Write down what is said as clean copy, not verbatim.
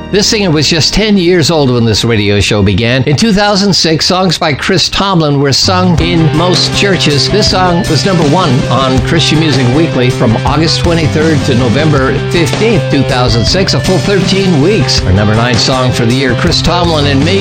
This singer was just 10 years old when this radio show began. In 2006, songs by Chris Tomlin were sung in most churches. This song was number 1 on Christian Music Weekly from August 23rd to November 15th, 2006, a full 13 weeks. Our number 9 song for the year, Chris Tomlin and Me.